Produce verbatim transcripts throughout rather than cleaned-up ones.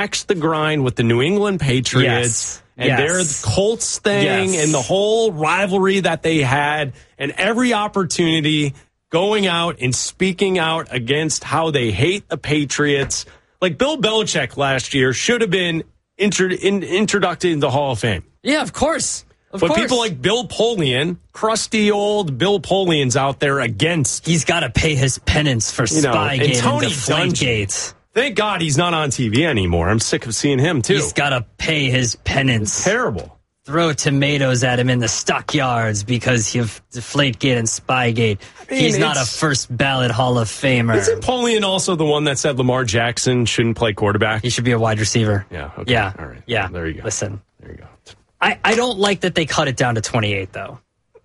axe the grind with the New England Patriots. Yes. And yes. their Colts thing yes. and the whole rivalry that they had, and every opportunity going out and speaking out against how they hate the Patriots. Like Bill Belichick last year should have been intro- in, introduced into the Hall of Fame. Yeah, of course. Of but course. people like Bill Polian, crusty old Bill Polian's out there against. He's got to pay his penance for you know, Spygate and and, Tony Deflategate. Thank God he's not on T V anymore. I'm sick of seeing him, too. He's got to pay his penance. It's terrible. Throw tomatoes at him in the stockyards because of Deflategate and Spygate. I mean, he's not a first ballot Hall of Famer. Isn't Polian also the one that said Lamar Jackson shouldn't play quarterback? He should be a wide receiver. Yeah. Okay. Yeah. All right. Yeah. There you go. Listen. There you go. I, I don't like that they cut it down to twenty-eight, though.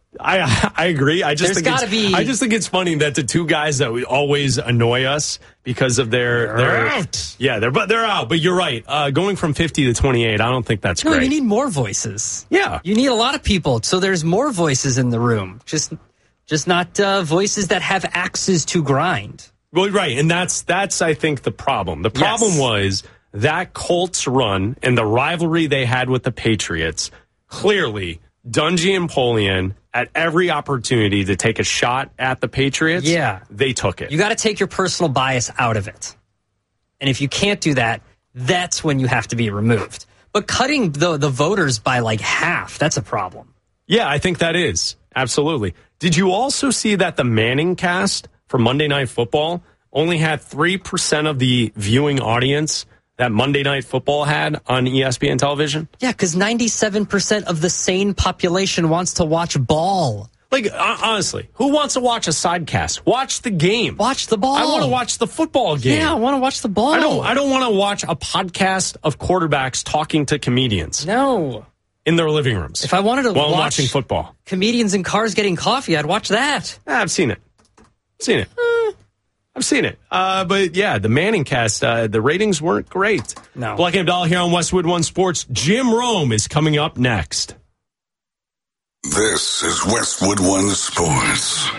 I I agree. I just There's think gotta it's, be. I just think it's funny that the two guys that we always annoy us because of their They're their out. Yeah, they're but they're out. But you're right. Uh, going from fifty to twenty-eight, I don't think that's No, great. you need more voices. Yeah, you need a lot of people, so there's more voices in the room. Just just not uh, voices that have axes to grind. Well, right, and that's that's I think the problem. The problem Yes. was that Colts run and the rivalry they had with the Patriots. Clearly, Dungy and Polian, at every opportunity to take a shot at the Patriots, Yeah. they took it. You got to take your personal bias out of it. And if you can't do that, that's when you have to be removed. But cutting the, the voters by like half, that's a problem. Yeah, I think that is. Absolutely. Did you also see that the Manning cast for Monday Night Football only had three percent of the viewing audience that Monday Night Football had on E S P N television? Yeah, because ninety-seven percent of the sane population wants to watch ball. Like, honestly, who wants to watch a sidecast? Watch the game. Watch the ball. I want to watch the football game. Yeah, I want to watch the ball. I don't, I don't want to watch a podcast of quarterbacks talking to comedians. No. In their living rooms. If I wanted to while watch watching football. Comedians in cars getting coffee, I'd watch that. Ah, I've seen it. Seen it. Uh, I've seen it. Uh, but yeah, the Manning cast, uh, the ratings weren't great. No. Black and Abdallah here on Westwood One Sports. Jim Rome is coming up next. This is Westwood One Sports.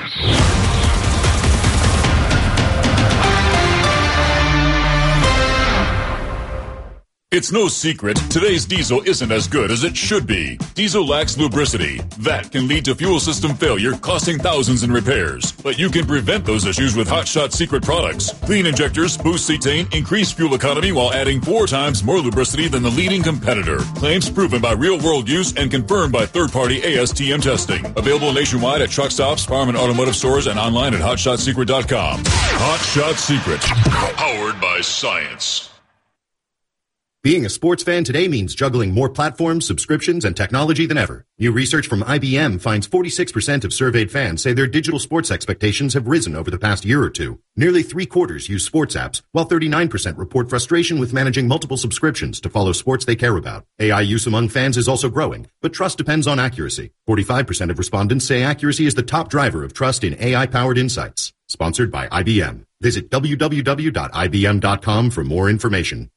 It's no secret, today's diesel isn't as good as it should be. Diesel lacks lubricity. That can lead to fuel system failure, costing thousands in repairs. But you can prevent those issues with Hot Shot Secret products. Clean injectors, boost cetane, increase fuel economy while adding four times more lubricity than the leading competitor. Claims proven by real-world use and confirmed by third-party A S T M testing. Available nationwide at truck stops, farm and automotive stores, and online at hot shot secret dot com. Hot Shot Secret. Powered by science. Being a sports fan today means juggling more platforms, subscriptions, and technology than ever. New research from I B M finds forty-six percent of surveyed fans say their digital sports expectations have risen over the past year or two. Nearly three quarters use sports apps, while thirty-nine percent report frustration with managing multiple subscriptions to follow sports they care about. A I use among fans is also growing, but trust depends on accuracy. forty-five percent of respondents say accuracy is the top driver of trust in A I-powered insights. Sponsored by I B M. Visit w w w dot i b m dot com for more information.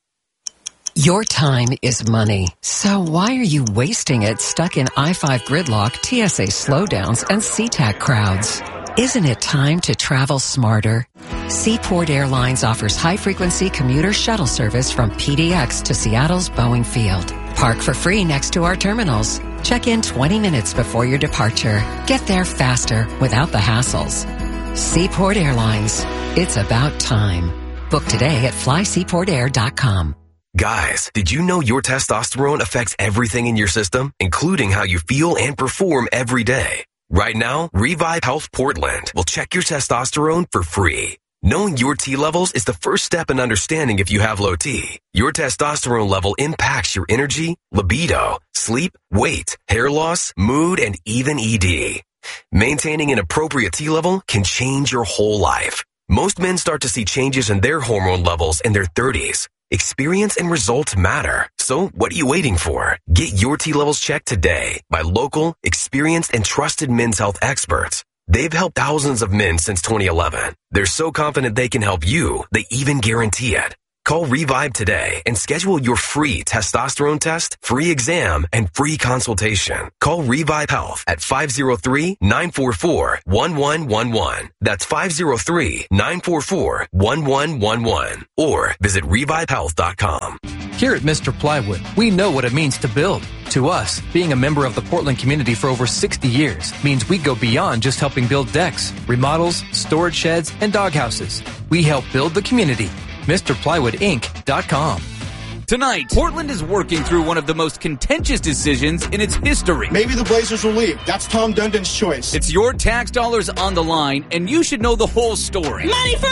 Your time is money, so why are you wasting it stuck in I five gridlock, T S A slowdowns, and SeaTac crowds? Isn't it time to travel smarter? Seaport Airlines offers high-frequency commuter shuttle service from P D X to Seattle's Boeing Field. Park for free next to our terminals. Check in twenty minutes before your departure. Get there faster without the hassles. Seaport Airlines. It's about time. Book today at fly seaport air dot com. Guys, did you know your testosterone affects everything in your system, including how you feel and perform every day? Right now, Revive Health Portland will check your testosterone for free. Knowing your T levels is the first step in understanding if you have low T. Your testosterone level impacts your energy, libido, sleep, weight, hair loss, mood, and even E D. Maintaining an appropriate T level can change your whole life. Most men start to see changes in their hormone levels in their thirties. Experience and results matter. So what are you waiting for? Get your T levels checked today by local, experienced, and trusted men's health experts. They've helped thousands of men since twenty eleven. They're so confident they can help you, they even guarantee it. Call Revive today and schedule your free testosterone test, free exam, and free consultation. Call Revive Health at five oh three, nine four four, one one one one. That's five oh three, nine four four, one one one one. Or visit revive health dot com. Here at Mister Plywood, we know what it means to build. To us, being a member of the Portland community for over sixty years means we go beyond just helping build decks, remodels, storage sheds, and doghouses. We help build the community. Mr Plywood Inc dot com. Tonight, Portland is working through one of the most contentious decisions in its history. Maybe the Blazers will leave. That's Tom Dundon's choice. It's your tax dollars on the line, and you should know the whole story. Money for